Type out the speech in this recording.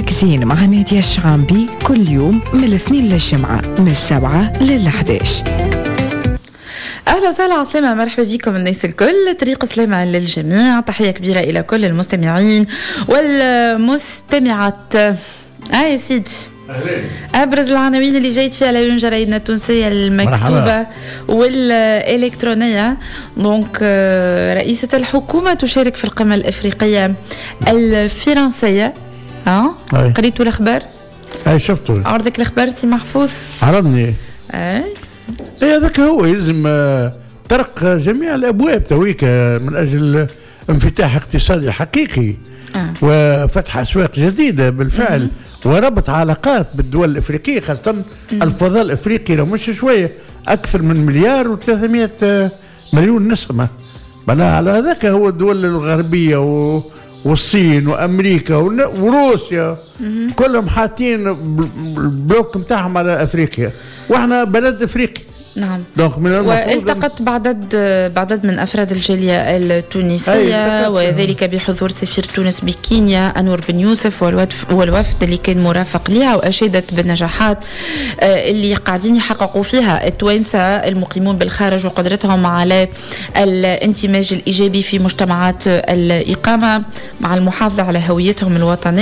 مركزين مع نادية الشعامبي كل يوم من الاثنين للجمعة من 7 لل11. أهلا وسهلا عسلامة، مرحبا بكم الناس الكل. طريق سلامة للجميع، تحية كبيرة إلى كل المستمعين والمستمعات. يا سيدي، أبرز العناوين اللي جايت فيها لعيون جرايدنا التونسية المكتوبة والإلكترونية. دونك رئيسة الحكومة تشارك في القمة الإفريقية الفرنسية. قريتوا الأخبار؟ شفته. عرضك الأخبار سي محفوظ؟ عرضني. هذاك هو يلزم طرق جميع الأبواب تويك من أجل انفتاح اقتصادي حقيقي وفتح أسواق جديدة بالفعل وربط علاقات بالدول الأفريقية، خاصة الفضاء الأفريقي لو مش شوية أكثر من 1,300,000,000 نسمة. بلا على هذاك هو الدول الغربية والصين وأمريكا وروسيا كلهم حاطين البلوك متاعهم على أفريقيا، وإحنا بلد أفريقي. نعم. والتقت بعدد من أفراد الجالية التونسية وذلك بحضور سفير تونس بكينيا أنور بن يوسف والوفد اللي كان مرافق لها، وأشادت بالنجاحات اللي قاعدين يحققوا فيها التوانسة المقيمون بالخارج وقدرتهم على الاندماج الإيجابي في مجتمعات الإقامة مع المحافظة على هويتهم الوطنية.